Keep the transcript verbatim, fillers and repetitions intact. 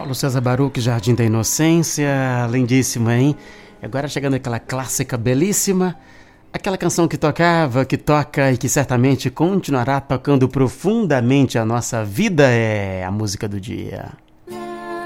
Paulo César Baruch, Jardim da Inocência, lindíssimo, hein? Agora chegando aquela clássica belíssima, aquela canção que tocava, que toca e que certamente continuará tocando profundamente a nossa vida, é a música do dia.